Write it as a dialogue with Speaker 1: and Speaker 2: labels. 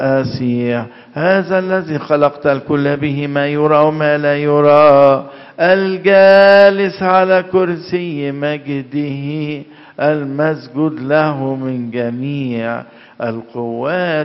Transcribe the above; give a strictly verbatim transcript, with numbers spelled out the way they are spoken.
Speaker 1: أسيح. هذا الذي خلقت الكل به، ما يرى وما لا يرى، الجالس على كرسي مجده، المسجود له من جميع القوات